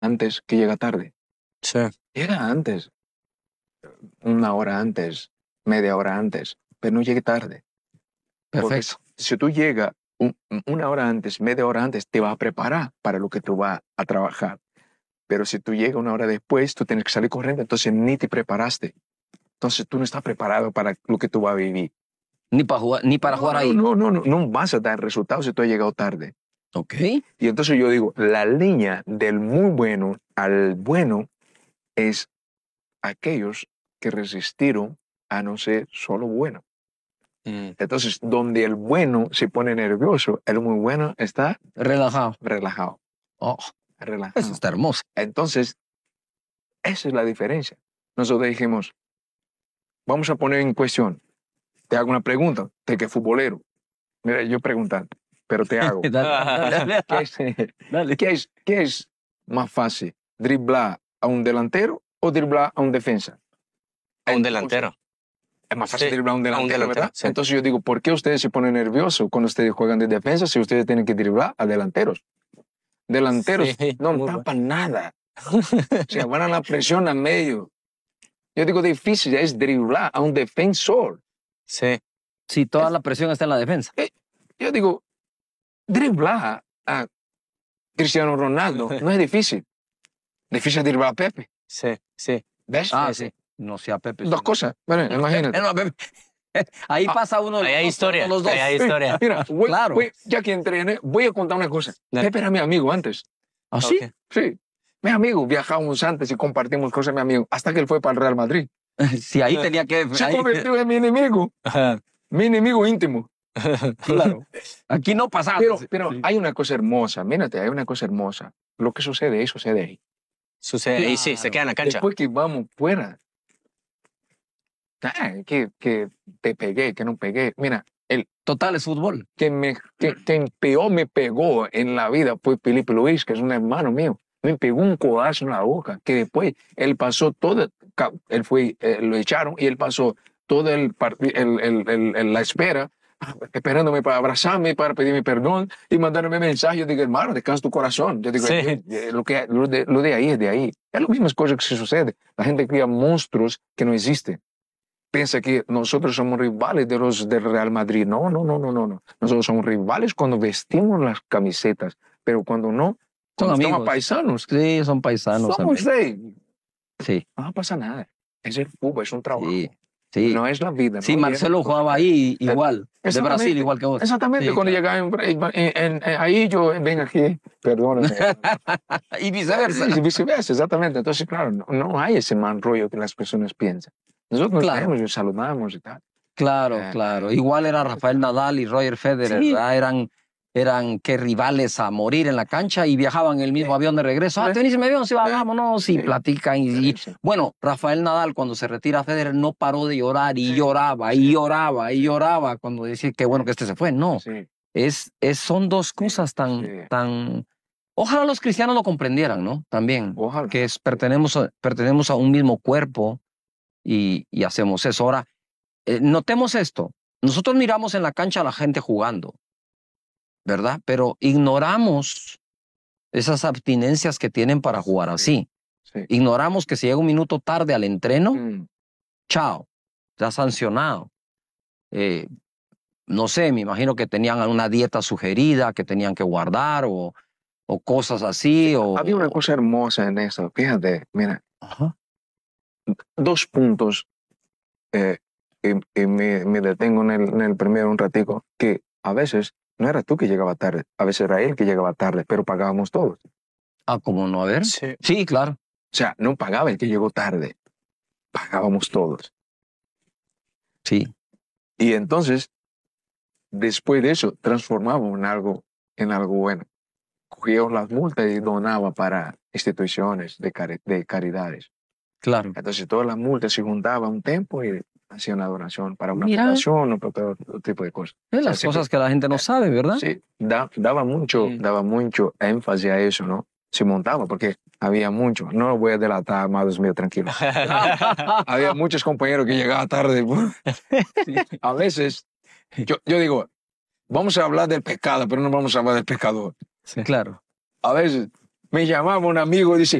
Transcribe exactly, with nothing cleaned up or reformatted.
antes que llega tarde. Sí. Llega antes, una hora antes, media hora antes, pero no llegue tarde. Porque Perfecto. si tú llegas un- una hora antes, media hora antes, te vas a preparar para lo que tú vas a trabajar. Pero si tú llegas una hora después, tú tienes que salir corriendo, entonces ni te preparaste. Entonces tú no estás preparado para lo que tú vas a vivir. Ni para jugar, ni para no, jugar no, ahí. No, no, no, no vas a dar resultados si tú has llegado tarde. Ok. Y entonces yo digo, la línea del muy bueno al bueno es aquellos que resistieron a no ser solo bueno. Mm. Entonces, donde el bueno se pone nervioso, el muy bueno está Relajado. relajado. Oh, relajado. eso está hermoso. Entonces, esa es la diferencia. Nosotros dijimos, vamos a poner en cuestión, te hago una pregunta, de que futbolero. Mira, yo preguntando, pero te hago. Dale, dale, ¿Qué es, dale. ¿qué es, qué es más fácil? ¿Driblar a un delantero o driblar a un defensa? A un Entonces, delantero. es más fácil Sí, driblar a un delantero, a un delantero, ¿verdad? sí. Entonces yo digo, ¿por qué ustedes se ponen nerviosos cuando ustedes juegan de defensa si ustedes tienen que driblar a delanteros? Delanteros Sí, no muy tapan nada. O sea, van a la presión a medio. Yo digo, difícil es driblar a un defensor. Sí. Sí, toda Es- la presión está en la defensa. Yo digo, driblar a Cristiano Ronaldo no es difícil. Difícil es driblar a Pepe. Sí, sí. ¿Ves? Ah, sí. sí. No sea Pepe. Dos sí. cosas. Bueno, imagínate. Eh, no, Pepe. Ahí Ah, pasa uno de Ahí los hay dos, historia. uno de los dos. Ahí hay historia. Mira, voy- Claro. voy- ya que entrené, voy a contar una cosa. Dale. Pepe era mi amigo antes. ¿Ah, sí? Ok. Sí. Mi amigo, viajábamos antes y compartimos cosas, mi amigo, hasta que él fue para el Real Madrid. Sí, ahí tenía que... Se ahí- convirtió en mi enemigo, mi enemigo íntimo. Claro. Aquí no pasaba. Pero, pero Sí. hay una cosa hermosa, mírate, hay una cosa hermosa. Lo que sucede ahí, sucede ahí. Sucede. Y sí, se Claro. queda en la cancha. Después que vamos fuera, ah, que, que te pegué, que no pegué. Mira, el Total, es fútbol. que, me, que, que peor me pegó en la vida fue Felipe Luis, que es un hermano mío. Me pegó un codazo en la boca, que después él pasó todo, ca- él fue, eh, lo echaron y él pasó todo el, parti- el, el, el- el- la espera, ah, esperándome para abrazarme, para pedirme perdón y mandarme mensajes. Yo digo, hermano, descansa tu corazón. Yo digo, Sí. eh, eh, lo, que, lo, de, lo de ahí es de ahí. Es lo mismas cosas que se sucede. La gente crea monstruos que no existen. Piensa que nosotros somos rivales de los del Real Madrid. No, no, no, no, no, no. Nosotros somos rivales cuando vestimos las camisetas, pero cuando no, Son cuando estamos amigos. paisanos, Sí, son paisanos. somos también. de, Sí, no pasa nada. Es el fútbol, es un trabajo. sí, sí. No es la vida. Sí, ¿no? Marcelo Y es- jugaba ahí igual. De Exactamente. Brasil igual que vos. Exactamente. Sí, Cuando claro. llegaba en, en- en- en- ahí, yo vengo aquí, perdóname. Y viceversa. Y viceversa, exactamente. Entonces, claro, no, no hay ese mal rollo que las personas piensan. Nosotros nos Claro. vemos y saludamos y tal. Claro, Eh, claro. Igual era Rafael Nadal y Roger Federer, Sí. ¿verdad? Eran, eran que rivales a morir en la cancha y viajaban en el mismo Sí. avión de regreso. Ah, Sí. te venís en mi avión, sí, va, Sí. vámonos, y Sí. platican. Y, y- Sí. bueno, Rafael Nadal, cuando se retira Federer, no paró de llorar y Sí. lloraba y lloraba y lloraba cuando decía que bueno que este se fue. No, Sí. es, es, son dos cosas tan, Sí. tan. Ojalá los cristianos lo comprendieran, ¿no? También. Ojalá. Que es, pertenecemos, a, pertenecemos a un mismo cuerpo y, y hacemos eso. Ahora, eh, notemos esto. Nosotros miramos en la cancha a la gente jugando, ¿verdad? Pero ignoramos esas abstinencias que tienen para jugar así. Sí. Ignoramos que si llega un minuto tarde al entreno, Mm. chao, ya sancionado. Eh, no sé, me imagino que tenían alguna dieta sugerida que tenían que guardar o, o cosas así. O, Había una cosa hermosa en eso. Fíjate, mira, Ajá. dos puntos eh, y, y me, me detengo en el, en el primero un ratico, que a veces no era tú que llegaba tarde, a veces era él que llegaba tarde, pero pagábamos todos. Ah, ¿cómo no? A ver. Sí. Sí, claro. O sea, no pagaba el que llegó tarde, pagábamos todos. Sí. Y entonces, después de eso, transformamos en algo, en algo bueno. Cogíamos las multas y donaba para instituciones de, cari- de caridades. Claro. Entonces, todas las multas se juntaban un tiempo y hacía una donación para una Mira. fundación o para otro tipo de cosas. Es O sea, las siempre- cosas que la gente no sabe, ¿verdad? Sí, da- daba mucho, Mm. daba mucho énfasis a eso, ¿no? Se montaba porque había mucho. No lo voy a delatar, amados míos, tranquilos. Había muchos compañeros que llegaban tarde. A veces, yo, yo digo, vamos a hablar del pecado, pero no vamos a hablar del pecador. Sí, claro. A veces, me llamaba un amigo, dice,